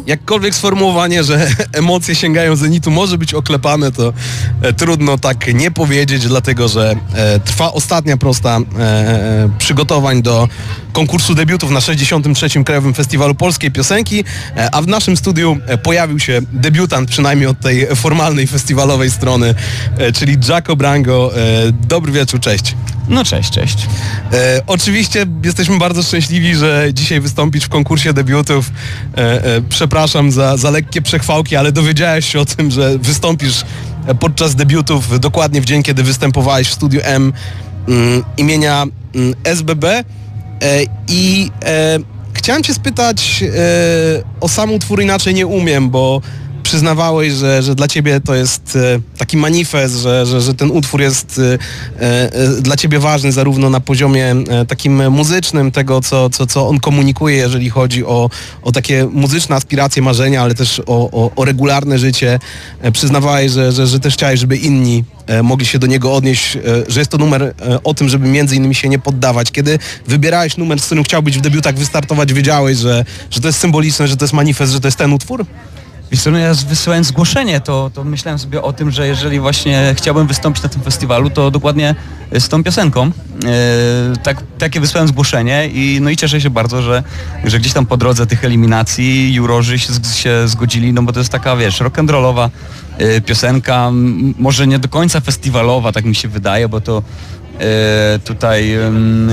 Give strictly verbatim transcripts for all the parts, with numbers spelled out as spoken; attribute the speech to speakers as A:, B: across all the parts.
A: jakkolwiek sformułowanie, że emocje sięgają zenitu może być oklepane, to e, trudno tak nie powiedzieć, dlatego że e, trwa ostatnia prosta e, przygotowań do konkursu debiutów na sześćdziesiątym trzecim Krajowym Festiwalu Polskiej Piosenki, e, a w naszym studiu e, pojawił się debiutant, przynajmniej od tej formalnej festiwalowej strony, e, czyli Jaco Brango. E, dobry wieczór, cześć.
B: No cześć, cześć.
A: E, oczywiście jesteśmy bardzo szczęśliwi, że dzisiaj wystąpisz w konkursie debiutów. E, e, przepraszam za, za lekkie przechwałki, ale dowiedziałeś się o tym, że wystąpisz podczas debiutów dokładnie w dzień, kiedy występowałeś w Studiu M mm, imienia mm, S B B. E, I e, chciałem cię spytać e, o sam utwór Inaczej nie umiem, bo przyznawałeś, że, że dla ciebie to jest e, taki manifest, że, że, że ten utwór jest e, e, dla ciebie ważny zarówno na poziomie e, takim muzycznym, tego co, co, co on komunikuje, jeżeli chodzi o, o takie muzyczne aspiracje, marzenia, ale też o, o, o regularne życie. E, przyznawałeś, że, że, że też chciałeś, żeby inni e, mogli się do niego odnieść, e, że jest to numer e, o tym, żeby między innymi się nie poddawać. Kiedy wybierałeś numer, z którym chciałbyś w debiutach wystartować, wiedziałeś, że, że to jest symboliczne, że to jest manifest, że to jest ten utwór?
B: Wiesz co, no ja wysyłając zgłoszenie, to, to myślałem sobie o tym, że jeżeli właśnie chciałbym wystąpić na tym festiwalu, to dokładnie z tą piosenką. Yy, tak, takie wysłałem zgłoszenie i no i cieszę się bardzo, że, że gdzieś tam po drodze tych eliminacji jurorzy się, się zgodzili, no bo to jest taka, wiesz, rock'n'rollowa yy, piosenka, m, może nie do końca festiwalowa, tak mi się wydaje, bo to yy, tutaj yy,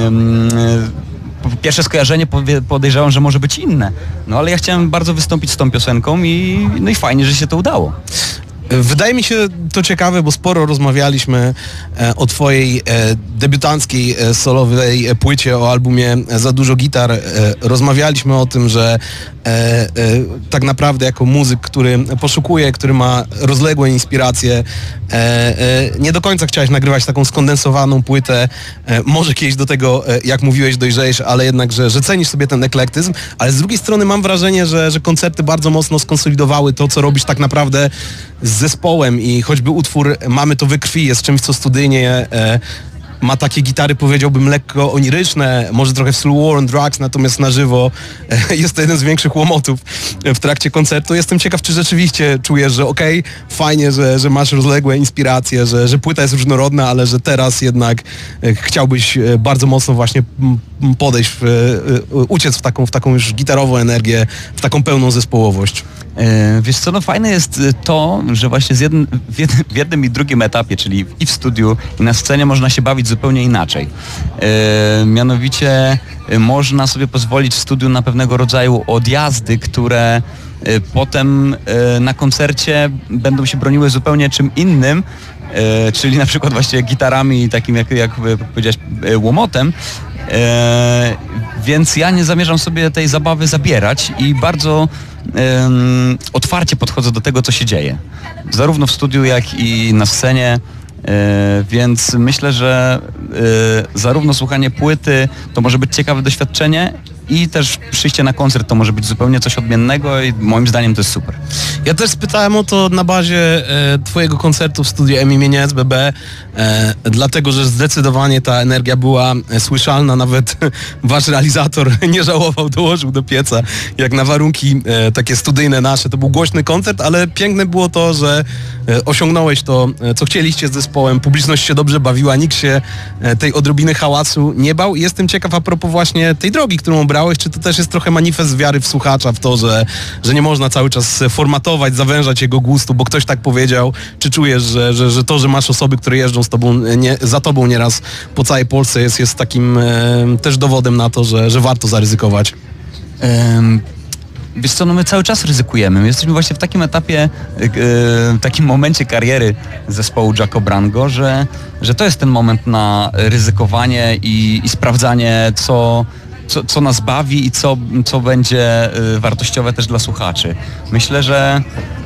B: yy, pierwsze skojarzenie podejrzewam, że może być inne. No ale ja chciałem bardzo wystąpić z tą piosenką i, no i fajnie, że się to udało.
A: Wydaje mi się to ciekawe, bo sporo rozmawialiśmy e, o twojej e, debiutanckiej e, solowej e, płycie, o albumie Za dużo gitar. E, rozmawialiśmy o tym, że e, e, tak naprawdę jako muzyk, który poszukuje, który ma rozległe inspiracje, e, e, nie do końca chciałeś nagrywać taką skondensowaną płytę. E, może kiedyś do tego, e, jak mówiłeś, dojrzejesz, ale jednak, że, że cenisz sobie ten eklektyzm, ale z drugiej strony mam wrażenie, że, że koncerty bardzo mocno skonsolidowały to, co robisz tak naprawdę z zespołem i choćby utwór Mamy to we krwi jest czymś, co studyjnie e, ma takie gitary, powiedziałbym, lekko oniryczne, może trochę w stylu War on Drugs, natomiast na żywo e, jest to jeden z większych łomotów w trakcie koncertu. Jestem ciekaw, czy rzeczywiście czujesz, że okej, okay, fajnie, że, że masz rozległe inspiracje, że, że płyta jest różnorodna, ale że teraz jednak e, chciałbyś e, bardzo mocno właśnie podejść, w, e, uciec w taką, w taką już gitarową energię, w taką pełną zespołowość.
B: Wiesz co, no fajne jest to, że właśnie z jednym, w, jednym, w jednym i drugim etapie, czyli i w studiu, i na scenie można się bawić zupełnie inaczej. E, mianowicie można sobie pozwolić w studiu na pewnego rodzaju odjazdy, które e, potem e, na koncercie będą się broniły zupełnie czym innym, e, czyli na przykład właśnie gitarami takim, jak, jak powiedziałeś, e, łomotem. E, więc ja nie zamierzam sobie tej zabawy zabierać i bardzo um, otwarcie podchodzę do tego, co się dzieje. Zarówno w studiu, jak i na scenie. E, więc myślę, że e, zarówno słuchanie płyty to może być ciekawe doświadczenie i też przyjście na koncert to może być zupełnie coś odmiennego i moim zdaniem to jest super.
A: Ja też spytałem o to na bazie e, twojego koncertu w Studiu M imienia S B B, e, dlatego, że zdecydowanie ta energia była e, słyszalna, nawet wasz realizator nie żałował, dołożył do pieca, jak na warunki e, takie studyjne nasze. To był głośny koncert, ale piękne było to, że e, osiągnąłeś to, e, co chcieliście z zespołem, publiczność się dobrze bawiła, nikt się e, tej odrobiny hałasu nie bał i jestem ciekaw a propos właśnie tej drogi, którą obrałeś, czy to też jest trochę manifest wiary w słuchacza, w to, że, że nie można cały czas formatować, zawężać jego gustu, bo ktoś tak powiedział, czy czujesz, że, że, że to, że masz osoby, które jeżdżą z tobą, nie, za tobą nieraz po całej Polsce jest, jest takim e, też dowodem na to, że, że warto zaryzykować?
B: Um. Wiesz co, no my cały czas ryzykujemy. My jesteśmy właśnie w takim etapie, w takim momencie kariery zespołu Jaco Brango, że, że to jest ten moment na ryzykowanie i, i sprawdzanie, co, co, co nas bawi i co, co będzie wartościowe też dla słuchaczy. Myślę, że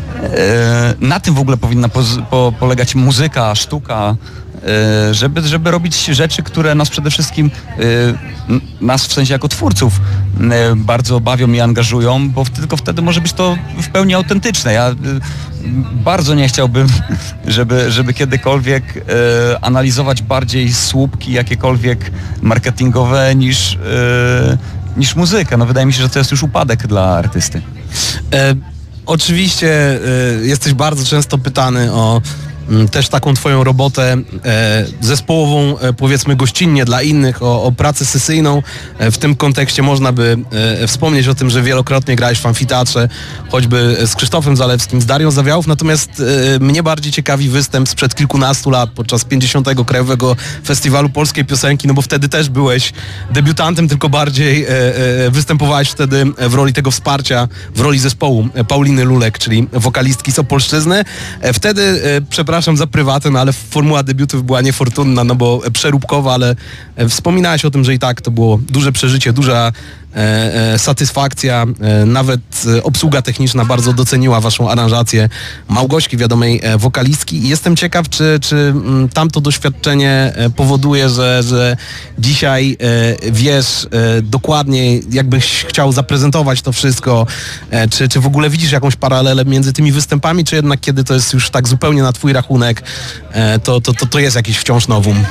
B: na tym w ogóle powinna po, po, polegać muzyka, sztuka, żeby, żeby robić rzeczy, które nas przede wszystkim, nas w sensie jako twórców bardzo bawią i angażują, bo tylko wtedy może być to w pełni autentyczne. Ja bardzo nie chciałbym, żeby, żeby kiedykolwiek analizować bardziej słupki jakiekolwiek marketingowe niż, niż muzyka. No wydaje mi się, że to jest już upadek dla artysty.
A: E, oczywiście e, jesteś bardzo często pytany o też taką twoją robotę e, zespołową, e, powiedzmy gościnnie dla innych, o, o pracę sesyjną. E, w tym kontekście można by e, wspomnieć o tym, że wielokrotnie grałeś w amfiteatrze, choćby z Krzysztofem Zalewskim, z Darią Zawiałów, natomiast e, mnie bardziej ciekawi występ sprzed kilkunastu lat podczas pięćdziesiątego Krajowego Festiwalu Polskiej Piosenki, no bo wtedy też byłeś debiutantem, tylko bardziej e, e, występowałeś wtedy w roli tego wsparcia, w roli zespołu Pauliny Lulek, czyli wokalistki z Opolszczyzny. E, wtedy, e, przepraszam za prywatę, no ale formuła debiutów była niefortunna, no bo przeróbkowa, ale wspominałeś o tym, że i tak to było duże przeżycie, duża e, e, satysfakcja, e, nawet obsługa techniczna bardzo doceniła waszą aranżację Małgośki, wiadomej e, wokalistki i jestem ciekaw, czy, czy m, tamto doświadczenie e, powoduje, że, że dzisiaj e, wiesz e, dokładnie, jakbyś chciał zaprezentować to wszystko, e, czy, czy w ogóle widzisz jakąś paralelę między tymi występami, czy jednak kiedy to jest już tak zupełnie na twój rachunek, e, to, to, to, to jest jakiś wciąż nowum?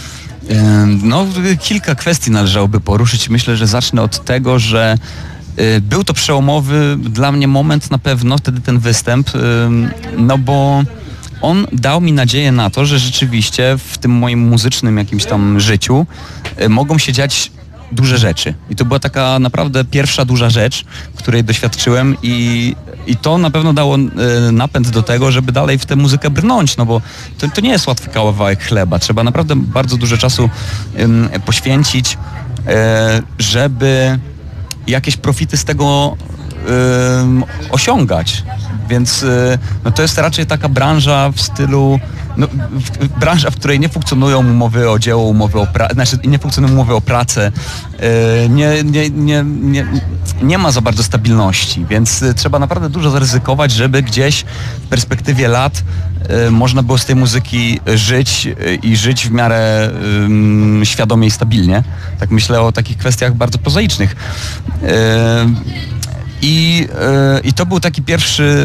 B: No, kilka kwestii należałoby poruszyć. Myślę, że zacznę od tego, że był to przełomowy dla mnie moment na pewno, wtedy ten występ, no bo on dał mi nadzieję na to, że rzeczywiście w tym moim muzycznym jakimś tam życiu mogą się dziać duże rzeczy. I to była taka naprawdę pierwsza duża rzecz, której doświadczyłem i, i to na pewno dało e, napęd do tego, żeby dalej w tę muzykę brnąć, no bo to, to nie jest łatwy kawałek chleba. Trzeba naprawdę bardzo dużo czasu e, poświęcić, e, żeby jakieś profity z tego e, osiągać. Więc e, no to jest raczej taka branża w stylu No, w, w, branża, w której nie funkcjonują umowy o dzieło, umowy o pracę, znaczy nie funkcjonują umowy o pracę, yy, nie, nie, nie, nie, nie ma za bardzo stabilności, więc y, trzeba naprawdę dużo zaryzykować, żeby gdzieś w perspektywie lat y, można było z tej muzyki żyć y, i żyć w miarę y, świadomie i stabilnie. Tak myślę o takich kwestiach bardzo prozaicznych. Yy, i, y, I to był taki pierwszy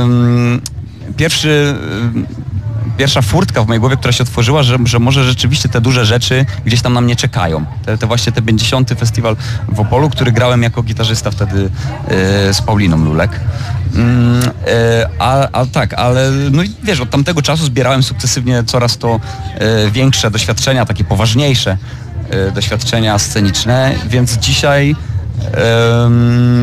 B: y, pierwszy y, pierwsza furtka w mojej głowie, która się otworzyła, że, że może rzeczywiście te duże rzeczy gdzieś tam na mnie czekają. Te, te właśnie te pięćdziesiąty festiwal w Opolu, który grałem jako gitarzysta wtedy e, z Pauliną Lulek. Mm, e, a, a tak, ale no i wiesz, od tamtego czasu zbierałem sukcesywnie coraz to e, większe doświadczenia, takie poważniejsze e, doświadczenia sceniczne, więc dzisiaj e,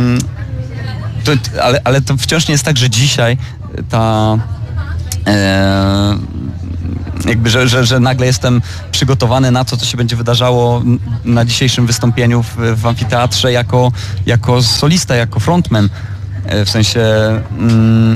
B: to, ale, ale to wciąż nie jest tak, że dzisiaj ta Eee, jakby, że, że, że nagle jestem przygotowany na to, co się będzie wydarzało na dzisiejszym wystąpieniu w, w amfiteatrze jako, jako solista, jako frontman. Eee, w sensie mm,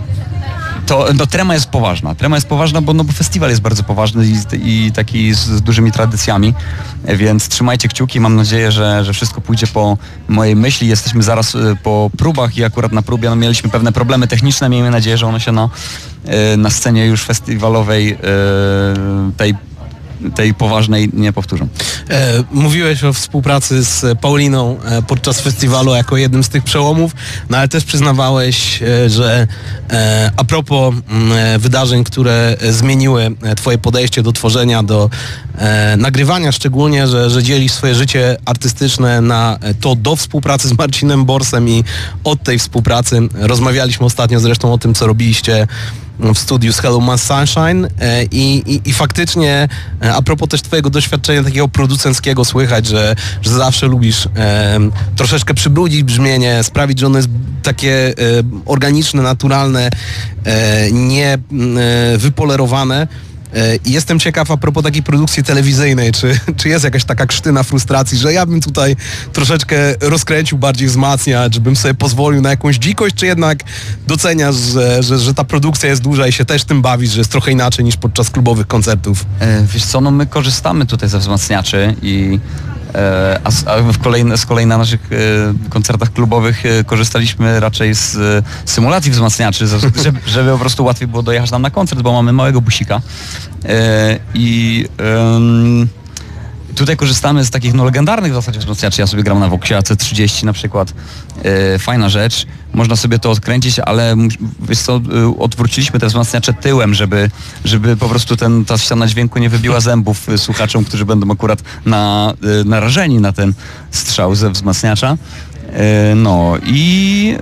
B: to no, trema jest poważna. Trema jest poważna, bo, no, bo festiwal jest bardzo poważny i, i taki z, z dużymi tradycjami, więc trzymajcie kciuki. Mam nadzieję, że, że wszystko pójdzie po mojej myśli. Jesteśmy zaraz y, po próbach i akurat na próbie no, mieliśmy pewne problemy techniczne. Miejmy nadzieję, że one się na, y, na scenie już festiwalowej y, tej tej poważnej nie powtórzą.
A: E, mówiłeś o współpracy z Pauliną e, podczas festiwalu jako jednym z tych przełomów, no ale też przyznawałeś, e, że e, a propos e, wydarzeń, które zmieniły twoje podejście do tworzenia, do e, nagrywania szczególnie, że, że dzielisz swoje życie artystyczne na to do współpracy z Marcinem Borsem i od tej współpracy. Rozmawialiśmy ostatnio zresztą o tym, co robiliście w studiu z Hello My Sunshine i, i, i faktycznie a propos też twojego doświadczenia takiego producenckiego słychać, że, że zawsze lubisz e, troszeczkę przybrudzić brzmienie, sprawić, że ono jest takie e, organiczne, naturalne, e, nie e, wypolerowane. I jestem ciekaw a propos takiej produkcji telewizyjnej, czy, czy jest jakaś taka krztyna frustracji, że ja bym tutaj troszeczkę rozkręcił, bardziej wzmacniać, żebym sobie pozwolił na jakąś dzikość, czy jednak doceniasz, że, że, że ta produkcja jest duża i się też tym bawisz, że jest trochę inaczej niż podczas klubowych koncertów?
B: E, wiesz co, no my korzystamy tutaj ze wzmacniaczy i A, z, a w kolejne, z kolei na naszych e, koncertach klubowych e, korzystaliśmy raczej z e, symulacji wzmacniaczy, żeby, żeby po prostu łatwiej było dojechać nam na koncert, bo mamy małego busika. E, I e, tutaj korzystamy z takich no, legendarnych w zasadzie wzmacniaczy. Ja sobie gram na Voxie A C trzydzieści na przykład. E, fajna rzecz. Można sobie to odkręcić, ale wiesz co, odwróciliśmy te wzmacniacze tyłem, żeby, żeby po prostu ten, ta ściana dźwięku nie wybiła zębów słuchaczom, którzy będą akurat na, narażeni na ten strzał ze wzmacniacza. No i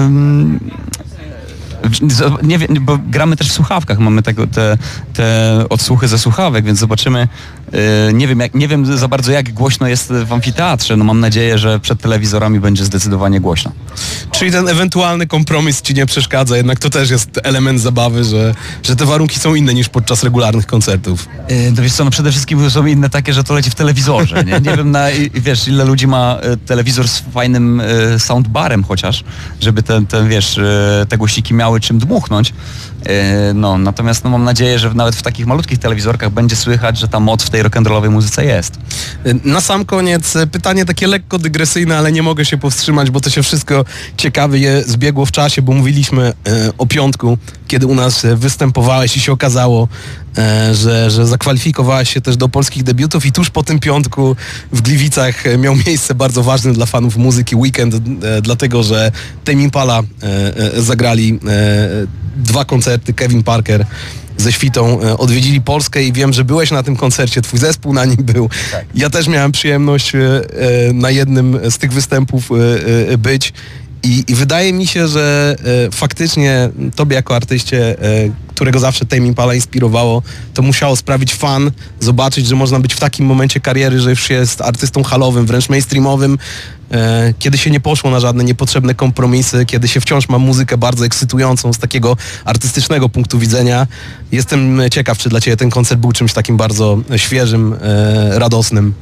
B: nie wiem, bo gramy też w słuchawkach, mamy tego, te, te odsłuchy ze słuchawek, więc zobaczymy. Nie wiem, jak, nie wiem za bardzo, jak głośno jest w amfiteatrze. No mam nadzieję, że przed telewizorami będzie zdecydowanie głośno.
A: Czyli ten ewentualny kompromis ci nie przeszkadza, jednak to też jest element zabawy, że, że te warunki są inne niż podczas regularnych koncertów.
B: No wiesz co, no przede wszystkim są inne takie, że to leci w telewizorze. Nie, nie wiem, na, wiesz, ile ludzi ma telewizor z fajnym soundbarem chociaż, żeby te, te, wiesz, te głośniki miały czym dmuchnąć. No, natomiast no, mam nadzieję, że nawet w takich malutkich telewizorkach będzie słychać, że ta moc w tej rock'n'rollowej muzyce jest.
A: Na sam koniec pytanie takie lekko dygresyjne, ale nie mogę się powstrzymać, bo to się wszystko ciekawie zbiegło w czasie, bo mówiliśmy e, o piątku, kiedy u nas występowałeś i się okazało, e, że, że zakwalifikowałeś się też do polskich debiutów i tuż po tym piątku w Gliwicach miał miejsce bardzo ważny dla fanów muzyki weekend, e, dlatego że Tame Impala e, e, zagrali e, dwa koncerty, Kevin Parker ze świtą odwiedzili Polskę i wiem, że byłeś na tym koncercie, twój zespół na nim był. Tak. Ja też miałem przyjemność na jednym z tych występów być i, i wydaje mi się, że faktycznie tobie jako artyście, którego zawsze Tame Impala inspirowało, to musiało sprawić fan, zobaczyć, że można być w takim momencie kariery, że już jest artystą halowym, wręcz mainstreamowym, kiedy się nie poszło na żadne niepotrzebne kompromisy, kiedy się wciąż ma muzykę bardzo ekscytującą z takiego artystycznego punktu widzenia. Jestem ciekaw, czy dla ciebie ten koncert był czymś takim bardzo świeżym, radosnym.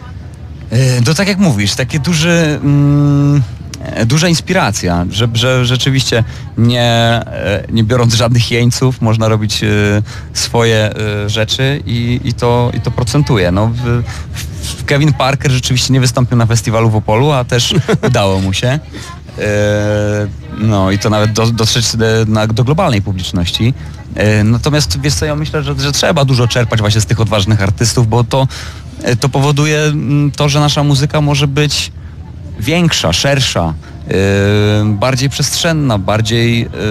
B: To tak jak mówisz, takie duży... Mm... Duża inspiracja, że, że rzeczywiście nie, nie biorąc żadnych jeńców można robić swoje rzeczy i, i, to, i to procentuje. No, w, w Kevin Parker rzeczywiście nie wystąpił na festiwalu w Opolu, a też udało mu się. No i to nawet do, dotrzeć do, na, do globalnej publiczności. Natomiast wiesz co, ja myślę, że, że trzeba dużo czerpać właśnie z tych odważnych artystów, bo to, to powoduje to, że nasza muzyka może być większa, szersza, yy, bardziej przestrzenna, bardziej yy,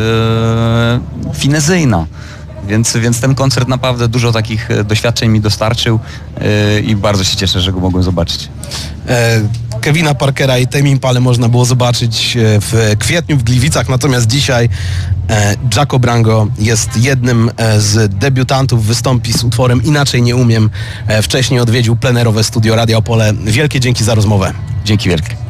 B: finezyjna. Więc, więc ten koncert naprawdę dużo takich doświadczeń mi dostarczył yy, i bardzo się cieszę, że go mogłem zobaczyć.
A: E, Kevina Parkera i Tame Impalę można było zobaczyć w kwietniu w Gliwicach, natomiast dzisiaj e, Jaco Brango jest jednym z debiutantów, wystąpi z utworem Inaczej nie umiem. E, wcześniej odwiedził plenerowe studio Radia Opole. Wielkie dzięki za rozmowę.
B: Dzięki wielkie.